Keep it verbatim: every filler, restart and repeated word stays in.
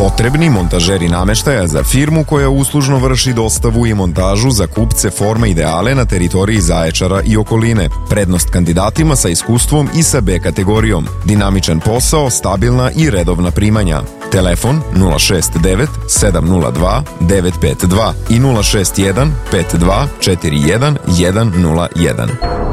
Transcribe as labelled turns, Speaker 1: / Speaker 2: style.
Speaker 1: Potrebni montažeri nameštaja za firmu koja uslužno vrši dostavu i montažu za kupce Forma Ideale na teritoriji Zaječara i okoline. Prednost kandidatima sa iskustvom i sa B kategorijom. Dinamičan posao, stabilna i redovna primanja. Telefon nula šest devet sedam nula dva devet pet dva i nula šest jedan pet dva četiri jedan jedan nula jedan.